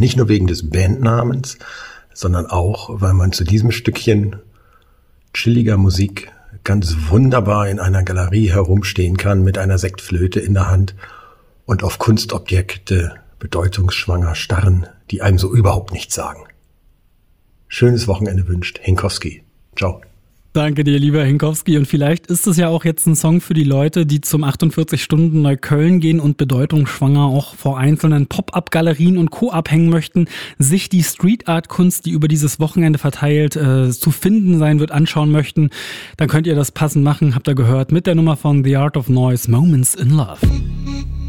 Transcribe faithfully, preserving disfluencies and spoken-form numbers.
Nicht nur wegen des Bandnamens, sondern auch, weil man zu diesem Stückchen chilliger Musik ganz wunderbar in einer Galerie herumstehen kann mit einer Sektflöte in der Hand und auf Kunstobjekte bedeutungsschwanger starren, die einem so überhaupt nichts sagen. Schönes Wochenende wünscht Henkowski. Ciao. Danke dir, lieber Henkowski. Und vielleicht ist es ja auch jetzt ein Song für die Leute, die zum achtundvierzig Stunden Neukölln gehen und bedeutungsschwanger auch vor einzelnen Pop-Up-Galerien und Co. abhängen möchten, sich die Street-Art-Kunst, die über dieses Wochenende verteilt äh, zu finden sein wird, anschauen möchten. Dann könnt ihr das passend machen, habt ihr gehört, mit der Nummer von The Art of Noise, Moments in Love.